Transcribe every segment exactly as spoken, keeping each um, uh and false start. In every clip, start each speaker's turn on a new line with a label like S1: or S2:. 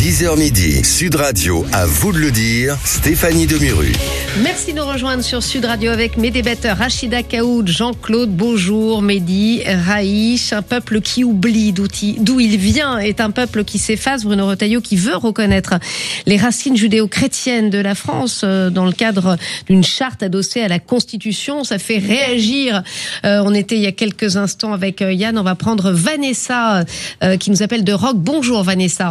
S1: dix heures midi, Sud Radio, à vous de le dire, Stéphanie Demuru.
S2: Merci de nous rejoindre sur Sud Radio avec mes débatteurs Rachida Kaoud, Jean-Claude Beaujour, Mehdi, Raïch. Un peuple qui oublie d'où il vient est un peuple qui s'efface. Bruno Retailleau qui veut reconnaître les racines judéo-chrétiennes de la France dans le cadre d'une charte adossée à la Constitution. Ça fait réagir. Euh, on était il y a quelques instants avec Yann. On va prendre Vanessa euh, qui nous appelle de Roc. Bonjour Vanessa.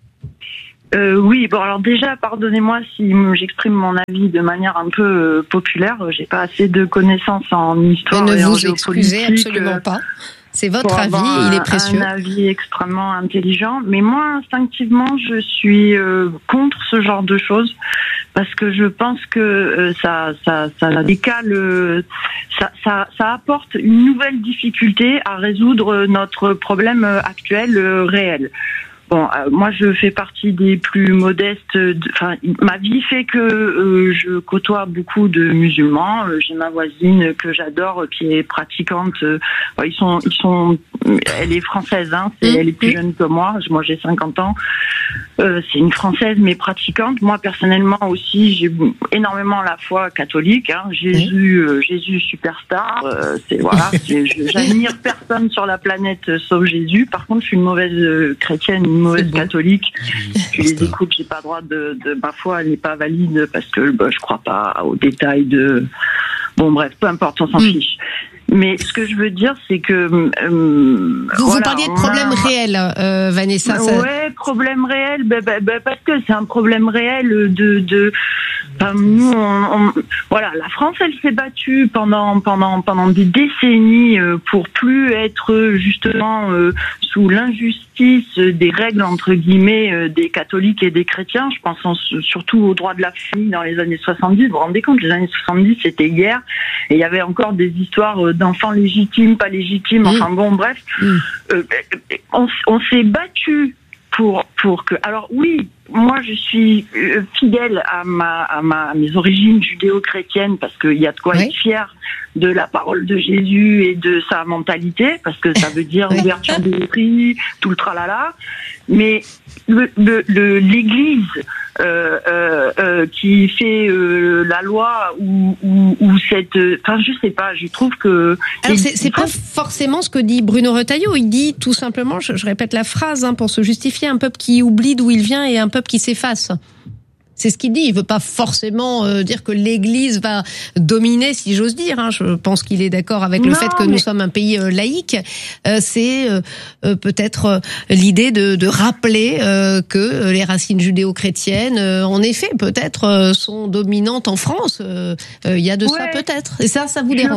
S3: Euh, oui, bon alors déjà, pardonnez-moi si j'exprime mon avis de manière un peu euh, populaire. J'ai pas assez de connaissances en histoire
S2: ne
S3: et en
S2: vous
S3: géopolitique.
S2: Excusez absolument euh, pas. C'est votre avis,
S3: un,
S2: il est précieux.
S3: Un avis extrêmement intelligent, mais moi instinctivement, je suis euh, contre ce genre de choses parce que je pense que euh, ça, ça, ça décale, euh, ça, ça, ça apporte une nouvelle difficulté à résoudre notre problème actuel euh, réel. Bon, euh, moi je fais partie des plus modestes. Enfin, ma vie fait que euh, je côtoie beaucoup de musulmans. Euh, j'ai ma voisine que j'adore, qui est pratiquante. Euh, ils sont, ils sont. Elle est française, hein. C'est, elle est plus jeune que moi. Moi, j'ai cinquante ans. Euh, c'est une française, mais pratiquante. Moi, personnellement aussi, j'ai énormément la foi catholique. Hein. Jésus, euh, Jésus superstar. Euh, c'est voilà. c'est, j'admire personne sur la planète euh, sauf Jésus. Par contre, je suis une mauvaise euh, chrétienne. Une mauvaise catholique. Je les écoute, j'ai pas droit de, de ma foi, elle n'est pas valide parce que bah, je crois pas aux détails de. Bon bref, peu importe, on s'en mmh. fiche. Mais ce que je veux dire, c'est que euh,
S2: vous
S3: voilà,
S2: vous parliez de problème a... réel, euh, Vanessa. Ça...
S3: Ouais, problème réel, bah, bah, bah, parce que c'est un problème réel de de. Enfin, nous, on, on, voilà, la France, elle s'est battue pendant pendant pendant des décennies euh, pour plus être justement euh, sous l'injustice des règles entre guillemets euh, des catholiques et des chrétiens. Je pense en, surtout aux droits de la famille dans les années soixante-dix. Vous vous rendez compte, les années soixante-dix, c'était guerre et il y avait encore des histoires d'enfants légitimes, pas légitimes. Enfin bon, bref, mmh. euh, on, on s'est battu pour pour que. Alors oui. Moi, je suis fidèle à ma, à ma, à mes origines judéo-chrétiennes parce qu'il y a de quoi oui. être fier de la parole de Jésus et de sa mentalité, parce que ça veut dire oui. ouverture d'esprit, tout le tralala. Mais le, le, le, l'Église euh, euh, euh, qui fait euh, la loi ou, ou, ou cette, enfin, je sais pas. Je trouve que
S2: alors c'est, c'est pas forcément ce que dit Bruno Retailleau. Il dit tout simplement, je, je répète la phrase hein, pour se justifier, un peuple qui oublie d'où il vient et un peuple qui s'efface. C'est ce qu'il dit. Il veut pas forcément euh, dire que l'Église va dominer, si j'ose dire. Hein. Je pense qu'il est d'accord avec le non, fait que mais... nous sommes un pays euh, laïque. Euh, c'est euh, euh, peut-être euh, l'idée de, de rappeler euh, que les racines judéo-chrétiennes, euh, en effet, peut-être euh, sont dominantes en France. Euh, euh, il y a de ouais. ça peut-être. Et ça, ça vous dérange ?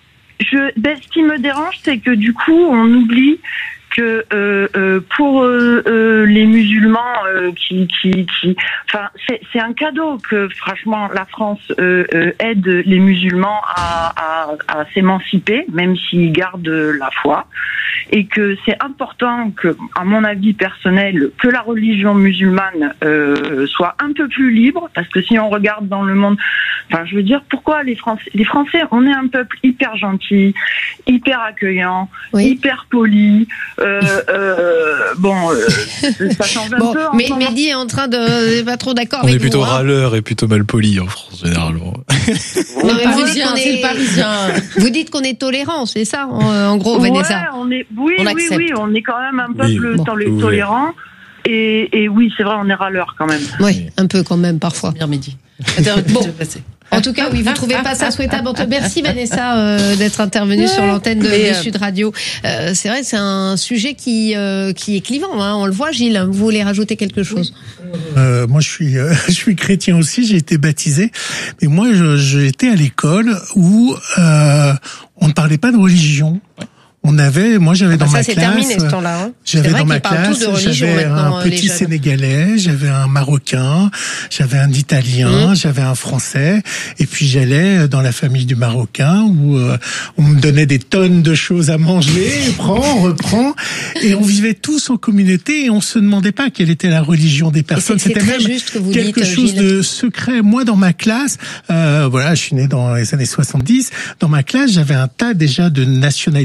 S3: Je, ben, ce qui me dérange, c'est que du coup, on oublie que euh, euh, pour euh, euh, les musulmans euh, qui qui qui enfin c'est c'est un cadeau que franchement la France euh, euh, aide les musulmans à, à à s'émanciper même s'ils gardent la foi et que c'est important que à mon avis personnel que la religion musulmane euh, soit un peu plus libre parce que si on regarde dans le monde enfin je veux dire pourquoi les Français les Français on est un peuple hyper gentil hyper accueillant oui. hyper poli. Euh, euh, bon, euh, ça change un
S2: bon,
S3: peu.
S2: Mais Mehdi est en train de pas trop d'accord
S4: on
S2: avec
S4: vous. On est plutôt
S2: vous,
S4: râleur hein. et plutôt mal poli en France généralement.
S2: Non, mais vous dites qu'on est... c'est le Parisien. Vous dites qu'on est tolérant, c'est ça, en, en gros,
S3: ouais,
S2: Vanessa.
S3: On est, oui,
S2: on
S3: oui, oui, on est quand même un peuple
S4: oui,
S3: tolé-
S4: bon,
S3: tolérant. Et, et oui, c'est vrai, on est râleur quand même.
S2: Oui, un peu quand même parfois.
S5: Bien Mehdi.
S2: Bon. En tout cas, oui, vous trouvez pas ça souhaitable. Merci Vanessa euh, d'être intervenue ouais, sur l'antenne de, de Sud Radio. Euh, c'est vrai, c'est un sujet qui euh, qui est clivant. Hein. On le voit, Gilles. Vous voulez rajouter quelque chose ?
S6: euh, Moi, je suis euh, je suis chrétien aussi. J'ai été baptisé, mais moi, je, j'étais à l'école où euh, on ne parlait pas de religion. Ouais. On avait, moi j'avais ah bah dans
S2: ça,
S6: ma
S2: c'est
S6: classe,
S2: terminé, ce temps-là, hein.
S6: J'avais dans ma classe, j'avais un petit Sénégalais, j'avais un Marocain, j'avais un Italien, mmh. j'avais un Français, et puis j'allais dans la famille du Marocain où euh, on me donnait des tonnes de choses à manger, prends, reprends, et on vivait tous en communauté et on se demandait pas quelle était la religion des personnes.
S2: C'est,
S6: C'était
S2: c'est
S6: même
S2: juste que vous
S6: quelque
S2: dites,
S6: chose
S2: Gilles.
S6: de secret. Moi dans ma classe, euh, voilà, je suis né dans les années soixante-dix. Dans ma classe, j'avais un tas déjà de nationalités.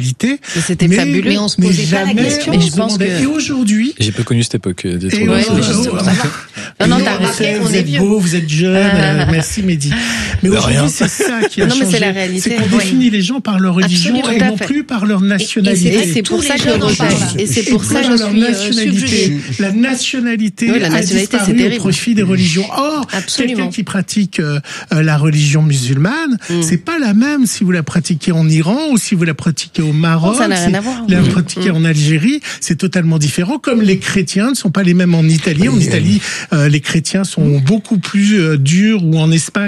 S2: Mais c'était mais, fabuleux. Mais on se posait pas la question.
S6: Mais je pense que... Et aujourd'hui...
S4: J'ai peu connu cette époque. Des
S6: et ouais, mais je oh, non, non, t'as raison, vous êtes beau, vous êtes jeune. Euh, merci Mehdi. Mais de aujourd'hui, rien. C'est ça qui a non, changé. Mais c'est la réalité. C'est qu'on ouais. définit les gens par leur religion et non plus par leur nationalité.
S2: Et, et c'est pour ça que je Et c'est pour ça que je suis subjuguée.
S6: La nationalité a disparu au profit des religions. Or, quelqu'un qui pratique la religion musulmane, c'est pas la même si vous la pratiquez en Iran ou si vous la pratiquez au Maroc.
S2: Ça n'a rien à voir.
S6: La pratiquez en Algérie, c'est totalement différent. Comme les chrétiens ne sont pas les mêmes en Italie. En Italie, les chrétiens sont beaucoup plus durs, ou en Espagne.